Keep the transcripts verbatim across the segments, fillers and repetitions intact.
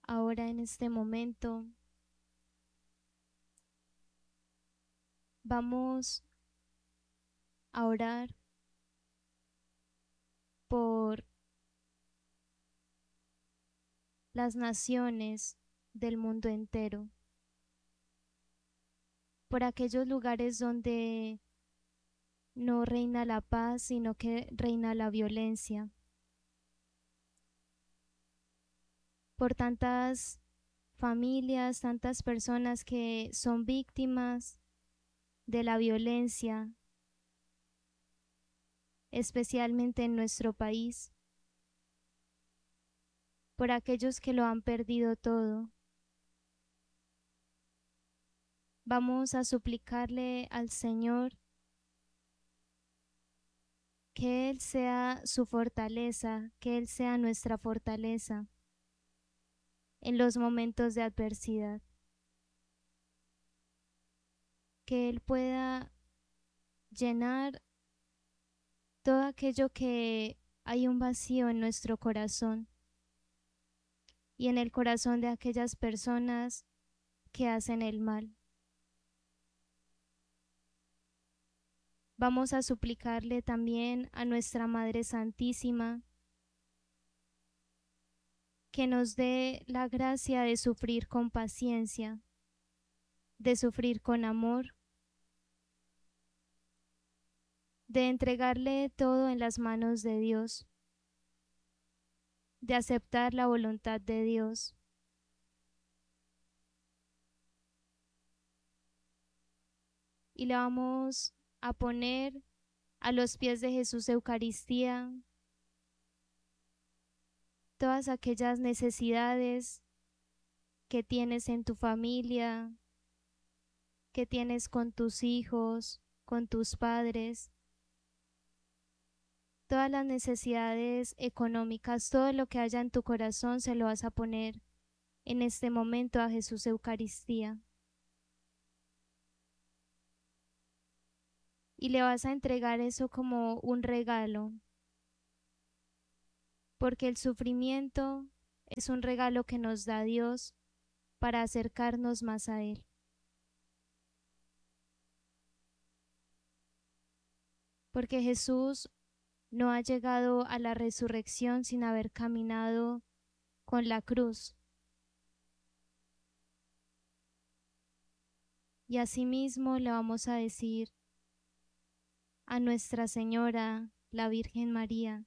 Ahora en este momento vamos a orar por las naciones del mundo entero, por aquellos lugares donde no reina la paz, sino que reina la violencia, por tantas familias, tantas personas que son víctimas de la violencia, especialmente en nuestro país, por aquellos que lo han perdido todo. Vamos a suplicarle al Señor que Él sea su fortaleza, que Él sea nuestra fortaleza en los momentos de adversidad, que Él pueda llenar todo aquello que hay un vacío en nuestro corazón y en el corazón de aquellas personas que hacen el mal. Vamos a suplicarle también a nuestra Madre Santísima que nos dé la gracia de sufrir con paciencia, de sufrir con amor, de entregarle todo en las manos de Dios, de aceptar la voluntad de Dios. Y le vamos a poner a los pies de Jesús Eucaristía todas aquellas necesidades que tienes en tu familia, que tienes con tus hijos, con tus padres, todas las necesidades económicas, todo lo que haya en tu corazón se lo vas a poner en este momento a Jesús Eucaristía. Y le vas a entregar eso como un regalo, porque el sufrimiento es un regalo que nos da Dios para acercarnos más a Él. Porque Jesús no ha llegado a la resurrección sin haber caminado con la cruz. Y asimismo le vamos a decir a Nuestra Señora, la Virgen María: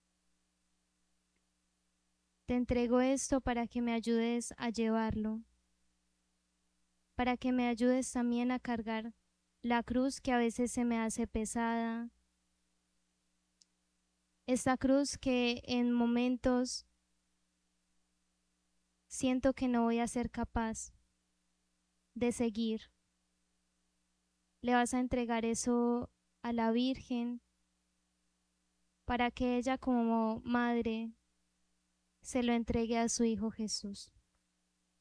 te entrego esto para que me ayudes a llevarlo, para que me ayudes también a cargar la cruz que a veces se me hace pesada, esta cruz que en momentos siento que no voy a ser capaz de seguir. Le vas a entregar eso a la Virgen para que ella como madre se lo entregue a su Hijo Jesús.